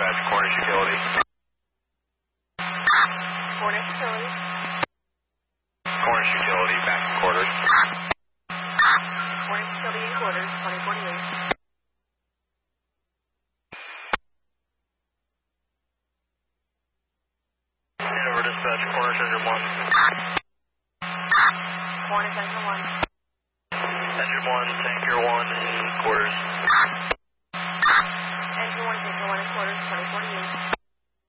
dispatch, Cornish Utility. Cornish Utility. Cornish Utility, back to quarters. Cornish Utility in quarters, 2048. Over dispatch, Cornish Engine 1. Cornish Engine 1. Engine 1, Tanker 1 in quarters. Engine 1, Tanker 1 in quarters, 2048.